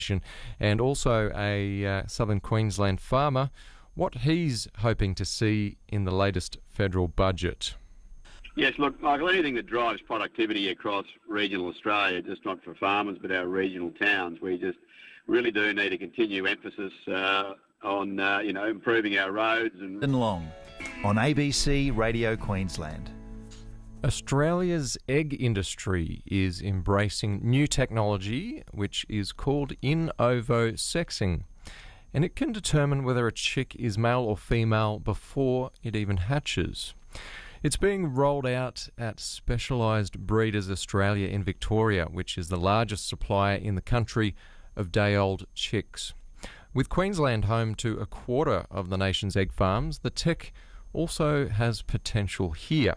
and also a southern Queensland farmer, what he's hoping to see in the latest federal budget. Yes, look, Michael, anything that drives productivity across regional Australia, just not for farmers but our regional towns, we just really do need to continue emphasis on improving our roads. And Long on ABC Radio Queensland. Australia's egg industry is embracing new technology which is called in ovo sexing, and it can determine whether a chick is male or female before it even hatches. It's being rolled out at Specialised Breeders Australia in Victoria, which is the largest supplier in the country of day-old chicks. With Queensland home to a quarter of the nation's egg farms, the tech also has potential here.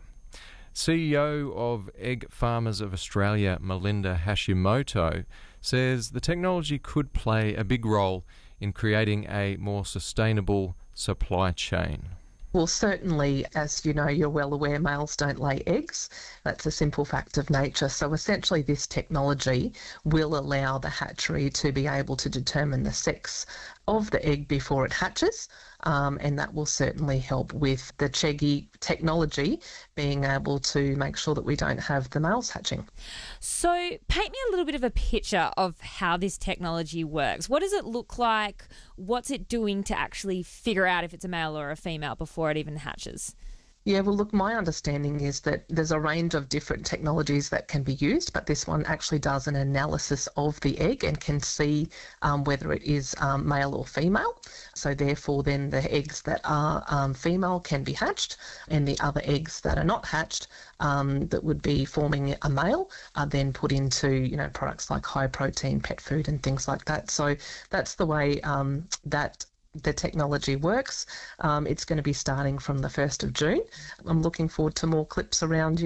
CEO of Egg Farmers of Australia, Melinda Hashimoto, says the technology could play a big role in creating a more sustainable supply chain. Well, certainly, as you know, you're well aware, males don't lay eggs. That's a simple fact of nature. So essentially this technology will allow the hatchery to be able to determine the sex of the egg before it hatches, and that will certainly help with the Cheggy technology being able to make sure that we don't have the males hatching. So paint me a little bit of a picture of how this technology works. What does it look like? What's it doing to actually figure out if it's a male or a female before it even hatches? Yeah, well, look, my understanding is that there's a range of different technologies that can be used, but this one actually does an analysis of the egg and can see whether it is male or female. So therefore, then the eggs that are female can be hatched, and the other eggs that are not hatched that would be forming a male are then put into, products like high protein pet food and things like that. So that's the way that the technology works. It's going to be starting from the 1st of June. I'm looking forward to more clips around,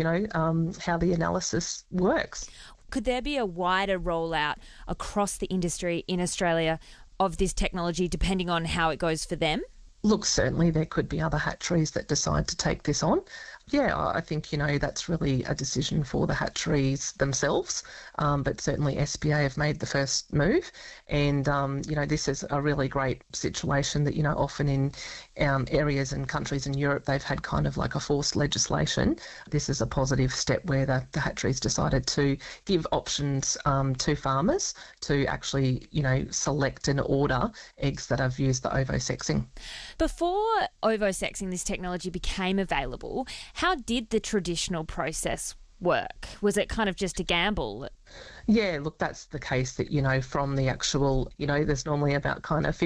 how the analysis works. Could there be a wider rollout across the industry in Australia of this technology depending on how it goes for them? Look, certainly there could be other hatcheries that decide to take this on. Yeah, I think, that's really a decision for the hatcheries themselves, but certainly SBA have made the first move, and, this is a really great situation that, often in areas and countries in Europe, they've had kind of like a forced legislation. This is a positive step where the hatcheries decided to give options to farmers to actually, select and order eggs that have used the ovosexing. Before ovosexing, this technology became available, how did the traditional process work? Was it kind of just a gamble? Yeah, look, that's the case that, from the actual, there's normally about kind of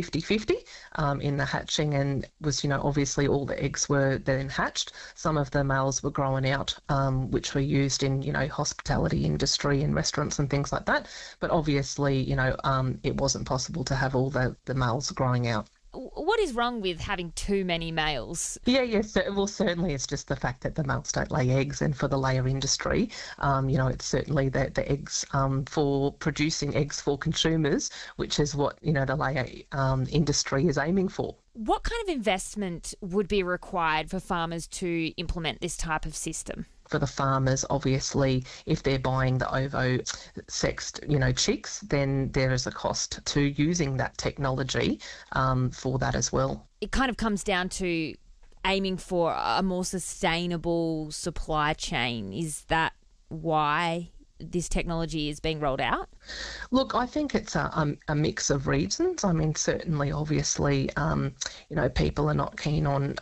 50-50 in the hatching, and was, obviously all the eggs were then hatched. Some of the males were growing out, which were used in, hospitality industry and restaurants and things like that. But obviously, it wasn't possible to have all the males growing out. What is wrong with having too many males? Yeah. Well, certainly it's just the fact that the males don't lay eggs, and for the layer industry, it's certainly the eggs for producing eggs for consumers, which is what, the layer industry is aiming for. What kind of investment would be required for farmers to implement this type of system? For the farmers, obviously, if they're buying the ovo-sexed, chicks, then there is a cost to using that technology for that as well. It kind of comes down to aiming for a more sustainable supply chain. Is that why this technology is being rolled out? Look, I think it's a mix of reasons. I mean, certainly, obviously, people are not keen on,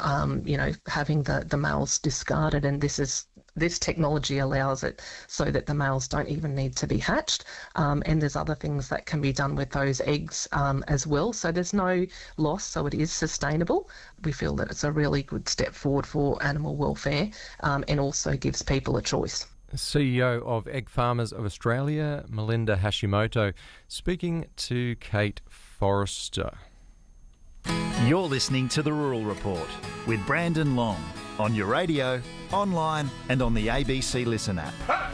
having the males discarded, and this technology allows it so that the males don't even need to be hatched. And there's other things that can be done with those eggs as well. So there's no loss, so it is sustainable. We feel that it's a really good step forward for animal welfare, and also gives people a choice. CEO of Egg Farmers of Australia, Melinda Hashimoto, speaking to Kate Forrester. You're listening to The Rural Report with Brandon Long on your radio, online and on the ABC Listen app.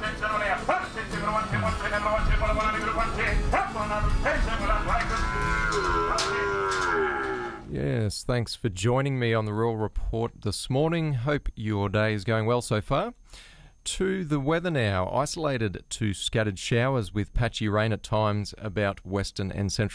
Yes, thanks for joining me on The Rural Report this morning. Hope your day is going well so far. to the weather now. Isolated to scattered showers with patchy rain at times about western and central